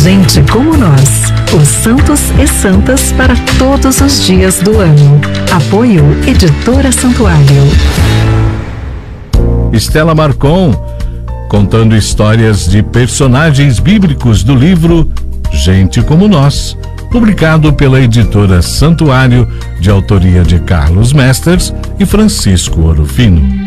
Gente como nós, os santos e santas para todos os dias do ano. Apoio Editora Santuário. Estela Marcon, contando histórias de personagens bíblicos do livro Gente como Nós, publicado pela Editora Santuário, de autoria de Carlos Mesters e Francisco Orofino.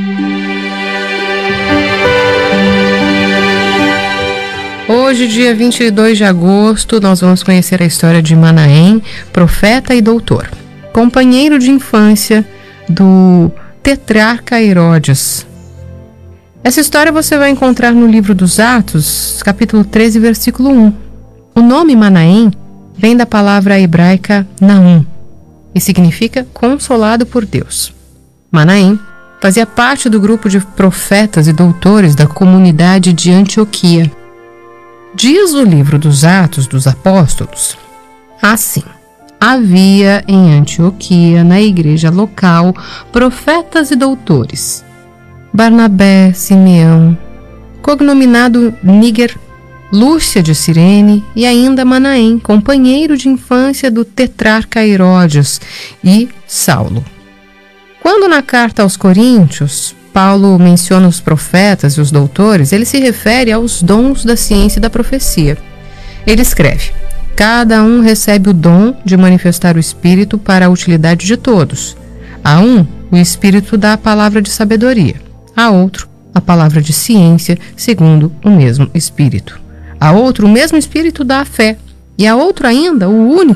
Hoje, dia 22 de agosto, nós vamos conhecer a história de Manaém, profeta e doutor, companheiro de infância do tetrarca Herodes. Essa história você vai encontrar no livro dos Atos, capítulo 13, versículo 1. O nome Manaém vem da palavra hebraica Naum e significa consolado por Deus. Manaém fazia parte do grupo de profetas e doutores da comunidade de Antioquia. Diz o livro dos Atos dos Apóstolos assim: havia em Antioquia, na igreja local, profetas e doutores: Barnabé, Simeão, cognominado Níger, Lúcia de Cirene e ainda Manaém, companheiro de infância do tetrarca Herodes, e Saulo. Quando na carta aos Coríntios Paulo menciona os profetas e os doutores, ele se refere aos dons da ciência e da profecia. Ele escreve: cada um recebe o dom de manifestar o Espírito para a utilidade de todos. A um, o Espírito dá a palavra de sabedoria, a outro, a palavra de ciência, segundo o mesmo Espírito. A outro, o mesmo Espírito dá a fé, e a outro ainda, o único